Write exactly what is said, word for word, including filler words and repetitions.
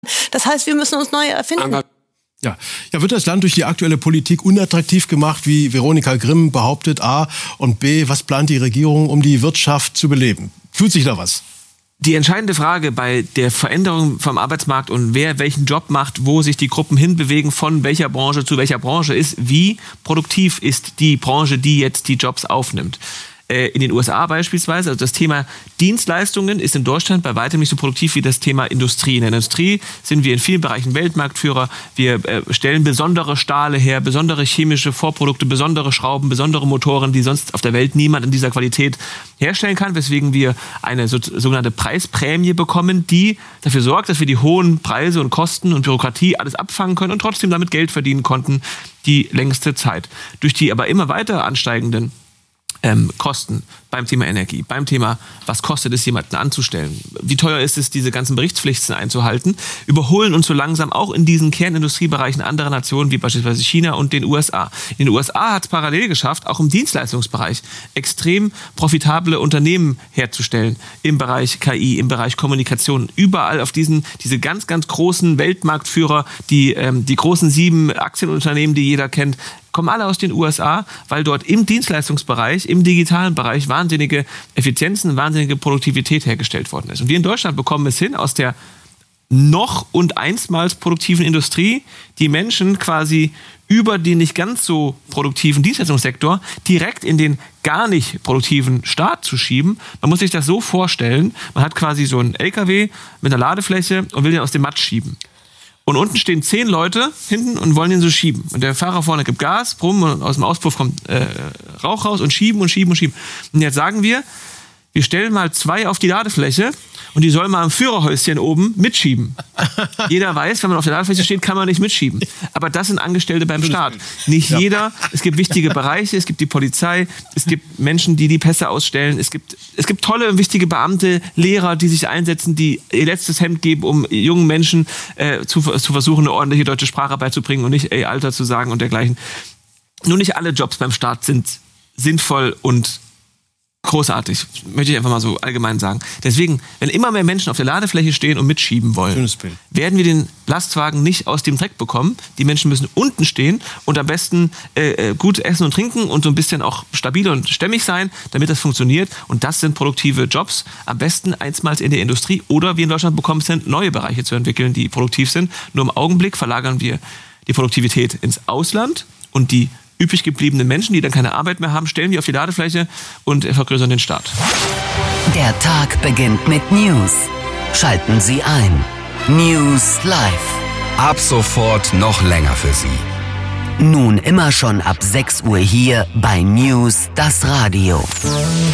Das heißt, wir müssen uns neu erfinden. Aber Ja. ja, wird das Land durch die aktuelle Politik unattraktiv gemacht, wie Veronika Grimm behauptet, A, und B, was plant die Regierung, um die Wirtschaft zu beleben? Tut sich da was? Die entscheidende Frage bei der Veränderung vom Arbeitsmarkt und wer welchen Job macht, wo sich die Gruppen hinbewegen, von welcher Branche zu welcher Branche ist, wie produktiv ist die Branche, die jetzt die Jobs aufnimmt. In den U S A beispielsweise, also das Thema Dienstleistungen ist in Deutschland bei weitem nicht so produktiv wie das Thema Industrie. In der Industrie sind wir in vielen Bereichen Weltmarktführer. Wir äh, stellen besondere Stahle her, besondere chemische Vorprodukte, besondere Schrauben, besondere Motoren, die sonst auf der Welt niemand in dieser Qualität herstellen kann, weswegen wir eine so, sogenannte Preisprämie bekommen, die dafür sorgt, dass wir die hohen Preise und Kosten und Bürokratie alles abfangen können und trotzdem damit Geld verdienen konnten, die längste Zeit. Durch die aber immer weiter ansteigenden Ähm, Kosten beim Thema Energie, beim Thema, was kostet es, jemanden anzustellen, wie teuer ist es, diese ganzen Berichtspflichten einzuhalten, überholen uns so langsam auch in diesen Kernindustriebereichen andere Nationen, wie beispielsweise China und den U S A. In den U S A hat es parallel geschafft, auch im Dienstleistungsbereich extrem profitable Unternehmen herzustellen, im Bereich K I, im Bereich Kommunikation, überall auf diesen, diese ganz, ganz großen Weltmarktführer, die, ähm, die großen sieben Aktienunternehmen, die jeder kennt, kommen alle aus den U S A, weil dort im Dienstleistungsbereich, im digitalen Bereich wahnsinnige Effizienzen, wahnsinnige Produktivität hergestellt worden ist. Und wir in Deutschland bekommen es hin, aus der noch und einstmals produktiven Industrie die Menschen quasi über den nicht ganz so produktiven Dienstleistungssektor direkt in den gar nicht produktiven Staat zu schieben. Man muss sich das so vorstellen, man hat quasi so einen L K W mit einer Ladefläche und will den aus dem Matsch schieben. Und unten stehen zehn Leute hinten und wollen den so schieben. Und der Fahrer vorne gibt Gas, brumm, und aus dem Auspuff kommt äh, Rauch raus und schieben und schieben und schieben. Und jetzt sagen wir, wir stellen mal zwei auf die Ladefläche und die sollen mal am Führerhäuschen oben mitschieben. Jeder weiß, wenn man auf der Ladefläche steht, kann man nicht mitschieben. Aber das sind Angestellte beim Staat. Nicht ja. jeder. Es gibt wichtige Bereiche, es gibt die Polizei, es gibt Menschen, die die Pässe ausstellen. Es gibt, es gibt tolle und wichtige Beamte, Lehrer, die sich einsetzen, die ihr letztes Hemd geben, um jungen Menschen äh, zu, zu versuchen, eine ordentliche deutsche Sprache beizubringen und nicht ey, Alter zu sagen und dergleichen. Nur nicht alle Jobs beim Staat sind sinnvoll und großartig, möchte ich einfach mal so allgemein sagen. Deswegen, wenn immer mehr Menschen auf der Ladefläche stehen und mitschieben wollen, werden wir den Lastwagen nicht aus dem Dreck bekommen. Die Menschen müssen unten stehen und am besten äh, gut essen und trinken und so ein bisschen auch stabil und stämmig sein, damit das funktioniert. Und das sind produktive Jobs. Am besten einstmals in der Industrie oder wir in Deutschland bekommen es hin, neue Bereiche zu entwickeln, die produktiv sind. Nur im Augenblick verlagern wir die Produktivität ins Ausland und die übrig gebliebenen Menschen, die dann keine Arbeit mehr haben, stellen wir auf die Ladefläche und vergrößern den Staat. Der Tag beginnt mit News. Schalten Sie ein. News Live. Ab sofort noch länger für Sie. Nun immer schon ab sechs Uhr hier bei News, das Radio.